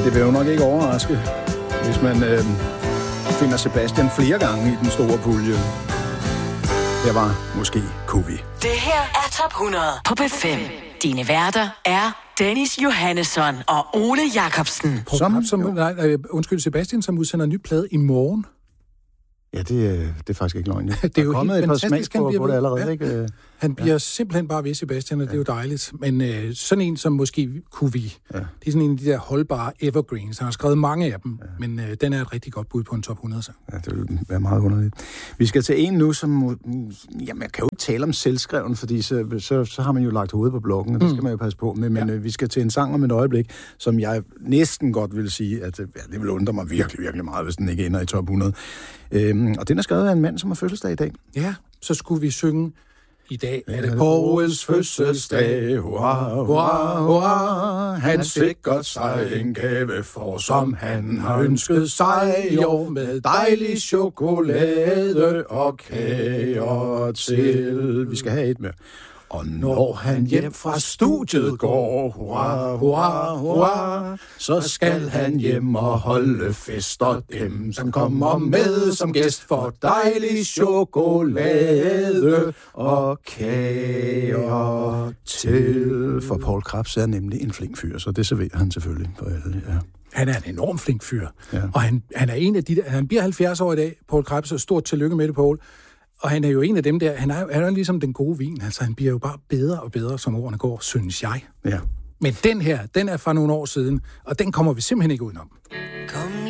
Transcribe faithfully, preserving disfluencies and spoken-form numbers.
Det vil jo nok ikke overraske, hvis man øh, finder Sebastian flere gange i den store pulje. Det var måske Kuvi. Det her er Top hundrede på B fem. Dine værter er Dennis Johannesson og Ole Jacobsen. Som, som, nej, undskyld, Sebastian, som udsender en ny plade i morgen. Ja, det, det er faktisk ikke løgn. Det er jo helt fantastisk, han bliver på det allerede, ja. ikke? Han bliver ja. simpelthen bare ved, Sebastian, og ja. Det er jo dejligt. Men øh, sådan en, som måske kunne vi, ja. Det er sådan en af de der holdbare evergreens. Han har skrevet mange af dem, ja. Men øh, den er et rigtig godt bud på en top hundrede sang. Ja, det vil være meget underligt. Vi skal til en nu, som... Jamen, jeg kan jo ikke tale om selvskreven, fordi så, så, så har man jo lagt hovedet på blokken, og det skal mm. man jo passe på med. Men ja. øh, vi skal til en sang om et øjeblik, som jeg næsten godt vil sige, at ja, det vil undre mig virkelig, virkelig meget, hvis den ikke ender i top hundrede. Øhm, og den er skrevet af en mand, som har fødselsdag i dag. Ja, så skulle vi synge i dag. Er det Pauls fødselsdag? Hurra, hurra, hurra. Han sikkert sig en gave for, som han har ønsket sig i år, med dejlig chokolade og kager til. Vi skal have et med. Og når han hjem fra studiet går, hurra, hurra, hurra, så skal han hjem og holde fester dem, som kommer med som gæst for dejlig chokolade og kager til. For Poul Krebs er nemlig en flink fyr, så det serverer han selvfølgelig på alle. Ja. Han er en enorm flink fyr, ja. Og han, han er en af de der, han bliver halvfjerds år i dag, Poul Krebs, og stort tillykke med det, Poul. Og han er jo en af dem der, han er jo, han er jo ligesom den gode vin, altså han bliver jo bare bedre og bedre, som årene går, synes jeg. Ja. Men den her, den er fra nogle år siden, og den kommer vi simpelthen ikke udenom. Kom